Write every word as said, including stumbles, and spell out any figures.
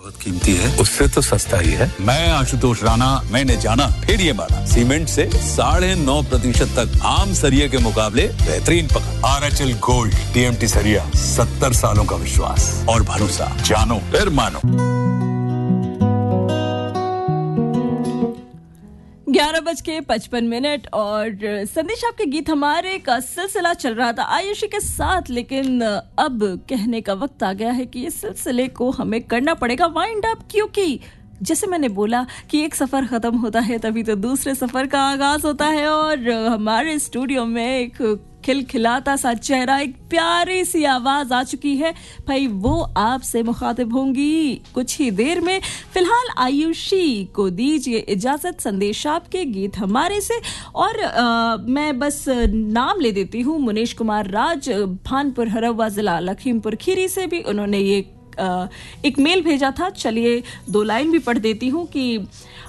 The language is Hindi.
बहुत कीमती है, उससे तो सस्ता ही है। मैं आशुतोष राणा, मैंने जाना फिर ये माना, सीमेंट से साढ़े नौ प्रतिशत तक आम सरिये के मुकाबले बेहतरीन पकड़। R H L gold, TMT सरिया, सत्तर सालों का विश्वास और भरोसा, जानो फिर मानो। ग्यारह बज के पचपन मिनट और संदेश आपके गीत हमारे का सिलसिला चल रहा था आयुषी के साथ, लेकिन अब कहने का वक्त आ गया है कि इस सिलसिले को हमें करना पड़ेगा वाइंड अप, क्योंकि जैसे मैंने बोला कि एक सफर खत्म होता है तभी तो दूसरे सफर का आगाज होता है। और हमारे स्टूडियो में एक खिलखिलाता सा चेहरा, एक प्यारी सी आवाज आ चुकी है भाई, वो आपसे मुखातिब होंगी कुछ ही देर में। फिलहाल आयुषी को दीजिए इजाजत संदेश आपके गीत हमारे से। और आ, मैं बस नाम ले देती हूँ, मुनीश कुमार राज, भानपुर हरवा, जिला लखीमपुर खीरी से भी उन्होंने ये एक मेल भेजा था। चलिए दो लाइन भी पढ़ देती हूँ कि